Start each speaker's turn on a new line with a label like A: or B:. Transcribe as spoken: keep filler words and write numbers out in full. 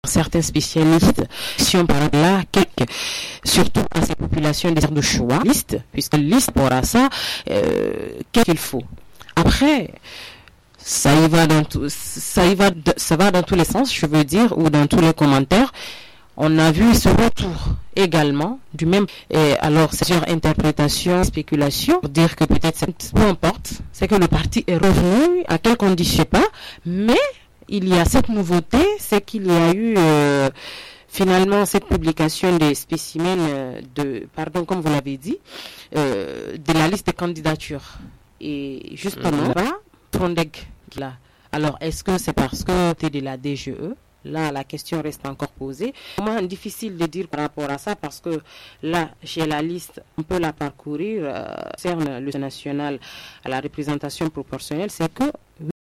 A: certains spécialistes, si on parle là, quelques, surtout à ces populations de choix, liste, puisque liste pour ça, euh, qu'est-ce qu'il faut. Après, ça y va dans tout, ça y va, ça va dans tous les sens, je veux dire, ou dans tous les commentaires. On a vu ce retour également du même. Et alors, c'est sur interprétation, spéculation, pour dire que peut-être, peu importe, c'est que le parti est revenu, à quelles conditions pas, mais il y a cette nouveauté, c'est qu'il y a eu euh, finalement cette publication des spécimens euh, de, pardon, comme vous l'avez dit, euh, de la liste des candidatures. Et justement, là, Frondeg, là. Alors, est-ce que c'est parce que tu es de la D G E? Là, la question reste encore posée. Comment difficile de dire par rapport à ça, parce que là, j'ai la liste, on peut la parcourir, euh, concerne le national à la représentation proportionnelle, c'est que